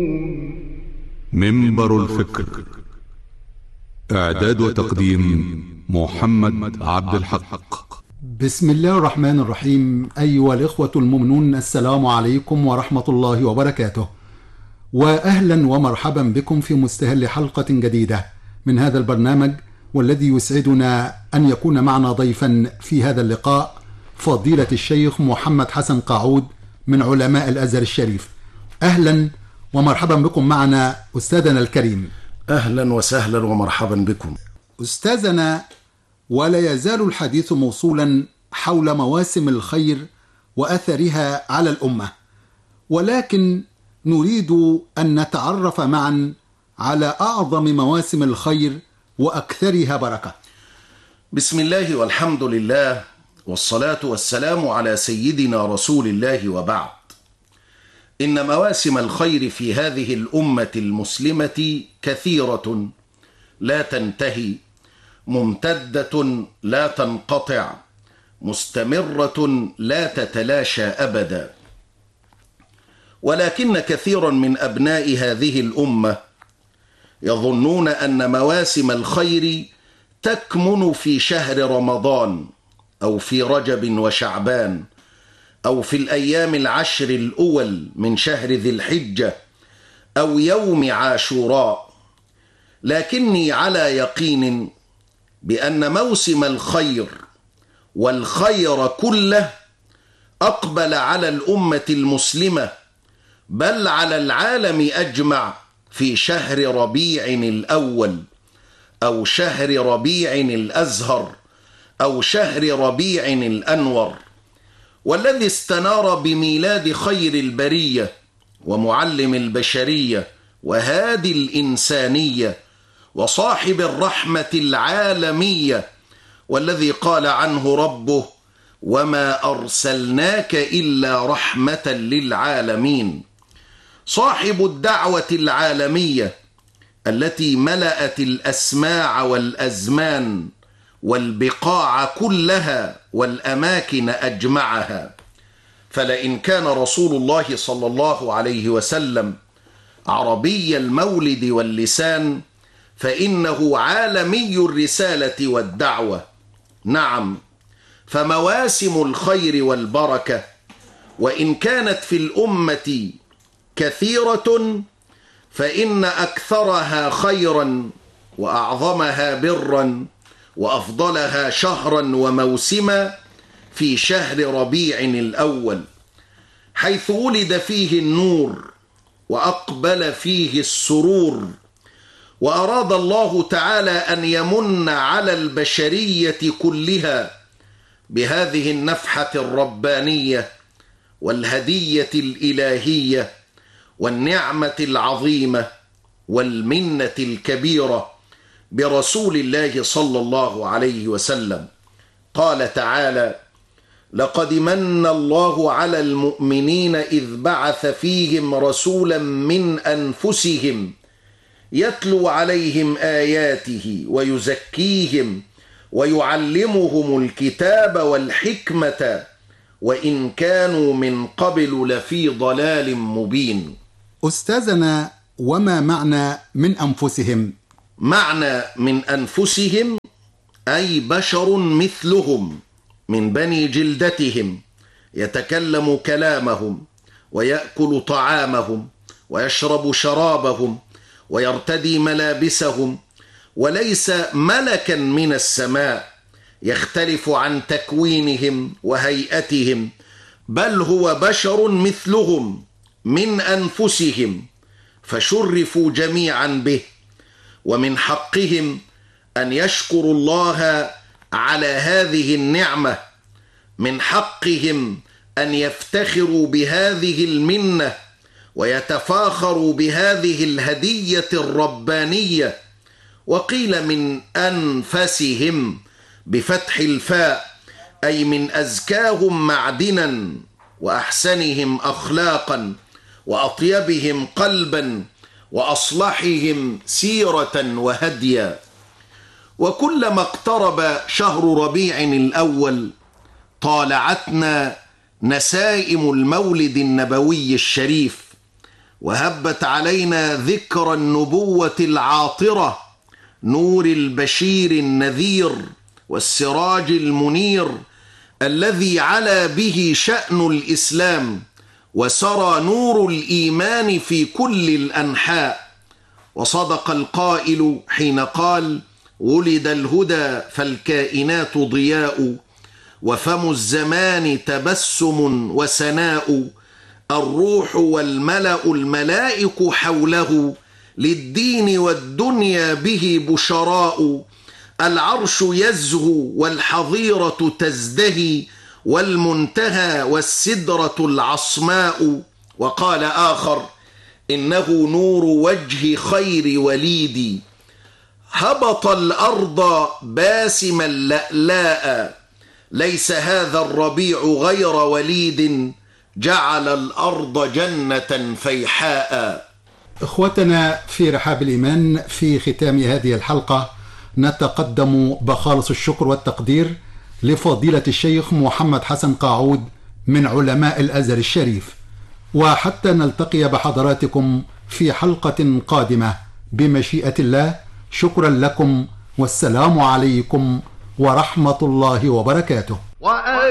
منبر الفكر. إعداد وتقديم محمد عبد الحق. بسم الله الرحمن الرحيم. أيها الإخوة المؤمنون، السلام عليكم ورحمة الله وبركاته، وأهلا ومرحبا بكم في مستهل حلقة جديدة من هذا البرنامج، والذي يسعدنا أن يكون معنا ضيفا في هذا اللقاء فضيلة الشيخ محمد حسن قاعود من علماء الأزهر الشريف. أهلا ومرحبا بكم معنا أستاذنا الكريم. أهلا وسهلا ومرحبا بكم أستاذنا، ولا يزال الحديث موصولا حول مواسم الخير وأثرها على الأمة، ولكن نريد أن نتعرف معا على أعظم مواسم الخير وأكثرها بركة. بسم الله والحمد لله، والصلاة والسلام على سيدنا رسول الله، وبعد. إن مواسم الخير في هذه الأمة المسلمة كثيرة لا تنتهي، ممتدة لا تنقطع، مستمرة لا تتلاشى أبدا. ولكن كثيرا من أبناء هذه الأمة يظنون أن مواسم الخير تكمن في شهر رمضان، أو في رجب وشعبان، أو في الأيام العشر الأول من شهر ذي الحجة، أو يوم عاشوراء. لكني على يقين بأن موسم الخير والخير كله أقبل على الأمة المسلمة، بل على العالم أجمع، في شهر ربيع الأول، أو شهر ربيع الأزهر، أو شهر ربيع الأنور، والذي استنار بميلاد خير البرية ومعلم البشرية وهادي الإنسانية وصاحب الرحمة العالمية، والذي قال عنه ربه: وما أرسلناك إلا رحمة للعالمين. صاحب الدعوة العالمية التي ملأت الأسماع والأزمان والبقاع كلها والأماكن أجمعها. فلئن كان رسول الله صلى الله عليه وسلم عربي المولد واللسان، فإنه عالمي الرسالة والدعوة. نعم، فمواسم الخير والبركة وإن كانت في الأمة كثيرة، فإن أكثرها خيرا وأعظمها برا وأفضلها شهرا وموسما في شهر ربيع الأول، حيث ولد فيه النور وأقبل فيه السرور، وأراد الله تعالى أن يمن على البشرية كلها بهذه النفحة الربانية والهدية الإلهية والنعمة العظيمة والمنة الكبيرة برسول الله صلى الله عليه وسلم. قال تعالى: لقد من الله على المؤمنين إذ بعث فيهم رسولا من أنفسهم يتلو عليهم آياته ويزكيهم ويعلمهم الكتاب والحكمة وإن كانوا من قبل لفي ضلال مبين. أستاذنا، وما معنى من أنفسهم؟ معنى من أنفسهم أي بشر مثلهم، من بني جلدتهم، يتكلم كلامهم ويأكل طعامهم ويشرب شرابهم ويرتدي ملابسهم، وليس ملكا من السماء يختلف عن تكوينهم وهيئتهم، بل هو بشر مثلهم من أنفسهم، فشرفوا جميعا به. ومن حقهم أن يشكروا الله على هذه النعمة، من حقهم أن يفتخروا بهذه المنة ويتفاخروا بهذه الهدية الربانية. وقيل من أنفسهم بفتح الفاء، أي من أزكاهم معدنا وأحسنهم أخلاقا وأطيبهم قلبا وأصلحهم سيرة وهديا. وكلما اقترب شهر ربيع الأول طالعتنا نسائم المولد النبوي الشريف، وهبت علينا ذكر النبوة العاطرة، نور البشير النذير والسراج المنير الذي علا به شأن الإسلام وسرى نور الإيمان في كل الأنحاء. وصدق القائل حين قال: ولد الهدى فالكائنات ضياء، وفم الزمان تبسم وسناء، الروح والملأ الملائك حوله، للدين والدنيا به بشراء، العرش يزهو والحظيرة تزدهي، والمنتهى والسدرة العصماء. وقال آخر: إنه نور وجه خير وليدي، هبط الأرض باسما لألاء، ليس هذا الربيع غير وليد، جعل الأرض جنة فيحاء. إخوتنا في رحاب الإيمان، في ختام هذه الحلقة نتقدم بخالص الشكر والتقدير لفضيلة الشيخ محمد حسن قاعود من علماء الأزهر الشريف، وحتى نلتقي بحضراتكم في حلقة قادمة بمشيئة الله، شكرا لكم والسلام عليكم ورحمة الله وبركاته.